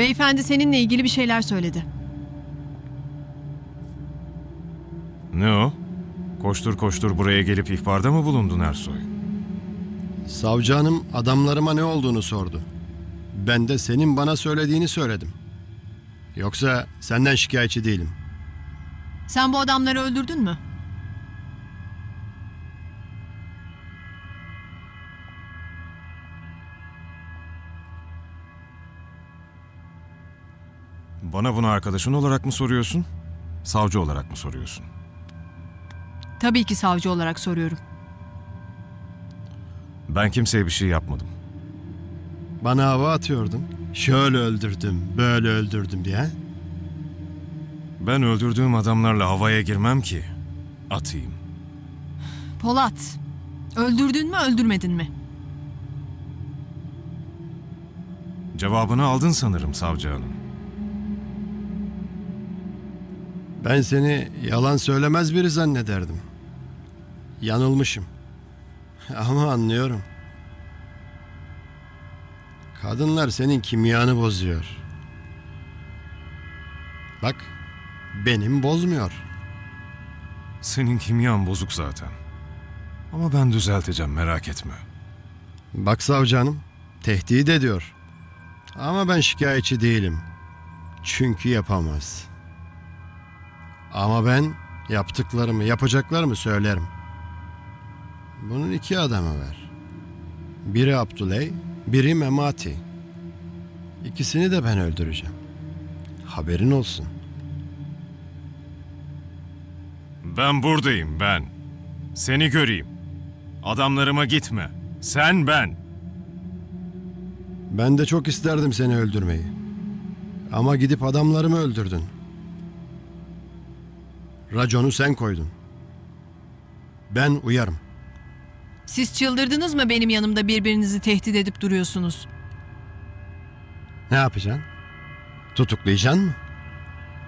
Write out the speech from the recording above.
Beyefendi seninle ilgili bir şeyler söyledi. Ne o? Koştur koştur buraya gelip ihbarda mı bulundun Ersoy? Savcı hanım adamlarıma ne olduğunu sordu. Ben de senin bana söylediğini söyledim. Yoksa senden şikayetçi değilim. Sen bu adamları öldürdün mü? Bana bunu arkadaşın olarak mı soruyorsun? Savcı olarak mı soruyorsun? Tabii ki savcı olarak soruyorum. Ben kimseye bir şey yapmadım. Bana hava atıyordun. Şöyle öldürdüm, böyle öldürdüm diye. Ben öldürdüğüm adamlarla havaya girmem ki. Atayım. Polat, öldürdün mü öldürmedin mi? Cevabını aldın sanırım savcı hanım. Ben seni yalan söylemez biri zannederdim. Yanılmışım. Ama anlıyorum. Kadınlar senin kimyanı bozuyor. Bak, benim bozmuyor. Senin kimyan bozuk zaten. Ama ben düzelteceğim, merak etme. Bak savcı hanım, tehdit ediyor. Ama ben şikayetçi değilim. Çünkü yapamaz. Ama ben yaptıklarımı, yapacaklarımı söylerim. Bunun iki adamı var. Biri Abdüley, biri Memati. İkisini de ben öldüreceğim. Haberin olsun. Ben buradayım, ben. Seni göreyim. Adamlarıma gitme. Sen, ben. Ben de çok isterdim seni öldürmeyi. Ama gidip adamlarımı öldürdün. Raconu sen koydun. Ben uyarım. Siz çıldırdınız mı benim yanımda birbirinizi tehdit edip duruyorsunuz? Ne yapacaksın? Tutuklayacaksın mı?